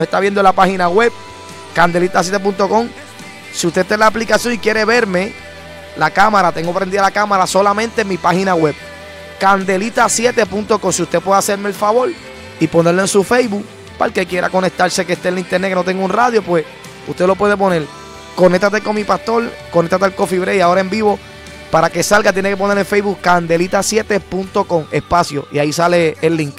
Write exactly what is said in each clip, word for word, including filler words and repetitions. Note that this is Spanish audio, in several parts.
está viendo en la página web candelita siete punto com. Si usted está en la aplicación y quiere verme la cámara, tengo prendida la cámara solamente en mi página web candelita siete punto com. Si usted puede hacerme el favor y ponerlo en su Facebook, para el que quiera conectarse, que esté en la internet, que no tenga un radio, pues usted lo puede poner. Conéctate con mi pastor, conéctate al Coffee Break ahora en vivo. Para que salga tiene que poner en Facebook candelita siete punto com, espacio, y ahí sale el link.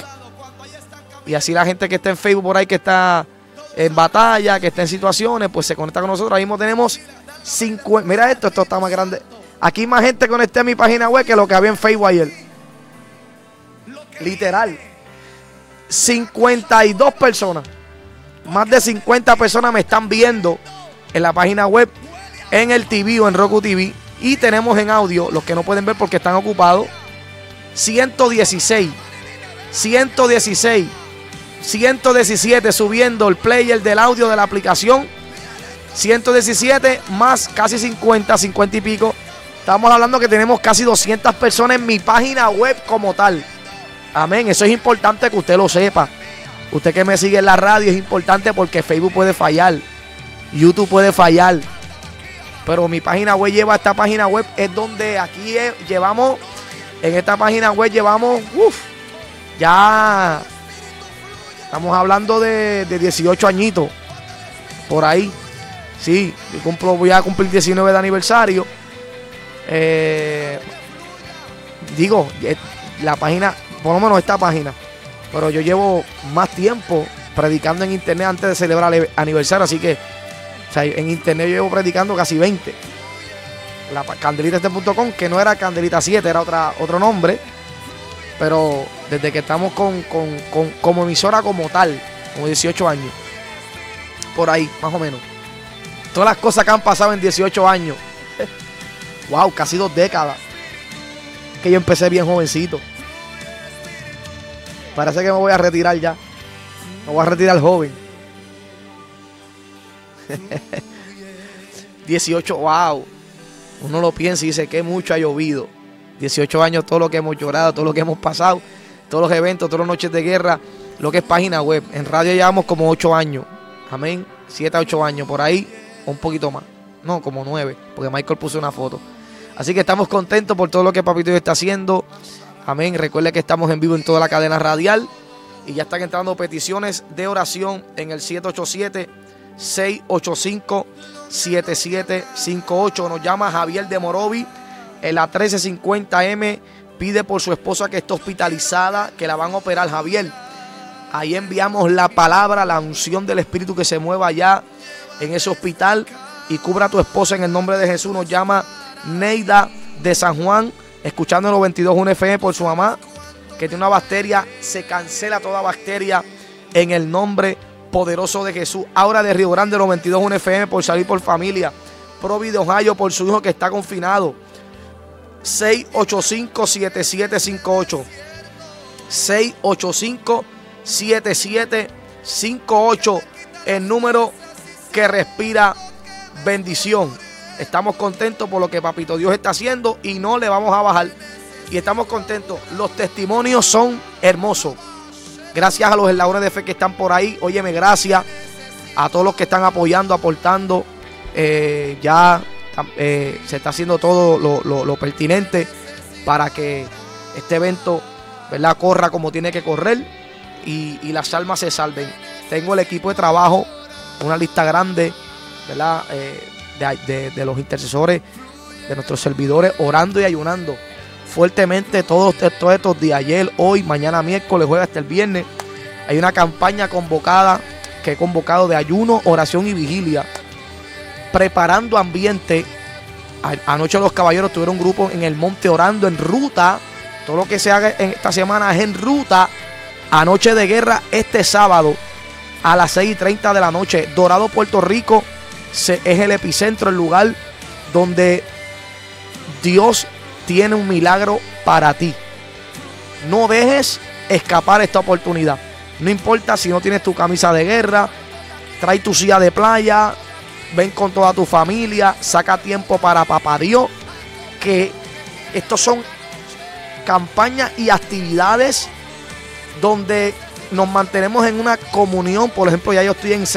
Y así la gente que está en Facebook por ahí, que está en batalla, que está en situaciones, pues se conecta con nosotros. Ahí mismo tenemos cincuenta. Mira esto, esto está más grande. Aquí más gente conecté a mi página web que lo que había en Facebook ayer. Literal. cincuenta y dos personas. Más de cincuenta personas me están viendo en la página web, en el T V o en Roku T V. Y tenemos en audio, los que no pueden ver porque están ocupados, ciento dieciséis. ciento dieciséis. ciento diecisiete subiendo el player del audio de la aplicación. ciento diecisiete más casi cincuenta, cincuenta y pico. Estamos hablando que tenemos casi doscientas personas en mi página web como tal. Amén. Eso es importante que usted lo sepa. Usted que me sigue en la radio, es importante porque Facebook puede fallar, YouTube puede fallar. Pero mi página web lleva, esta página web es donde aquí es, llevamos, en esta página web llevamos, uff, ya estamos hablando de, de dieciocho añitos, por ahí. Sí, yo cumplo, voy a cumplir diecinueve de aniversario. Eh, digo, la página, por lo menos esta página, pero yo llevo más tiempo predicando en internet antes de celebrar el aniversario, así que, o sea, en internet yo llevo predicando casi veinte. La candelita siete punto com, que no era Candelita siete, era otra, otro nombre. Pero desde que estamos con, con, con, como emisora como tal, como dieciocho años. Por ahí, más o menos. Todas las cosas que han pasado en dieciocho años. Wow, casi dos décadas. Que yo empecé bien jovencito. Parece que me voy a retirar ya. Me voy a retirar joven. dieciocho, wow. Uno lo piensa y dice que mucho ha llovido. dieciocho años, todo lo que hemos llorado, todo lo que hemos pasado, todos los eventos, todas las noches de guerra, lo que es página web. En radio llevamos como ocho años. Amén. siete a ocho años por ahí, o un poquito más. No, como nueve, porque Michael puso una foto. Así que estamos contentos por todo lo que Papito Dios está haciendo. Amén. Recuerde que estamos en vivo en toda la cadena radial. Y ya están entrando peticiones de oración en el siete ocho siete, seis ocho cinco, siete siete cinco ocho. Nos llama Javier de Morovi en la trece cincuenta M. Pide por su esposa que está hospitalizada, que la van a operar. Javier, ahí enviamos la palabra, la unción del Espíritu que se mueva allá en ese hospital y cubra a tu esposa en el nombre de Jesús. Nos llama Neida de San Juan, escuchando en los veintidós punto uno F M por su mamá, que tiene una bacteria. Se cancela toda bacteria en el nombre poderoso de Jesús. Ahora de Río Grande, los veintidós punto uno F M por salir por familia. Provi de Ohio por su hijo que está confinado. seis ocho cinco, siete siete cinco ocho. seis ocho cinco, siete siete cinco ocho. El número que respira bendición. Estamos contentos por lo que Papito Dios está haciendo y no le vamos a bajar. Y estamos contentos. Los testimonios son hermosos. Gracias a los eslabones de fe que están por ahí. Óyeme, gracias a todos los que están apoyando, aportando. Eh, ya eh, se está haciendo todo lo, lo, lo pertinente para que este evento, ¿verdad?, corra como tiene que correr y, y las almas se salven. Tengo el equipo de trabajo, una lista grande, ¿verdad?, eh, de, de, de los intercesores, de nuestros servidores, orando y ayunando fuertemente todos, todos estos días, ayer, hoy, mañana miércoles, jueves hasta el viernes. Hay una campaña convocada que he convocado de ayuno, oración y vigilia, preparando ambiente. Anoche los caballeros tuvieron un grupo en el monte orando en ruta. Todo lo que se haga en esta semana es en ruta a Noche de Guerra este sábado a las seis y treinta de la noche. Dorado, Puerto Rico, se, es el epicentro, el lugar donde Dios tiene un milagro para ti. No dejes escapar esta oportunidad. No importa si no tienes tu camisa de guerra, trae tu silla de playa, ven con toda tu familia, saca tiempo para Papá Dios, que estos son campañas y actividades donde nos mantenemos en una comunión. Por ejemplo, ya yo estoy en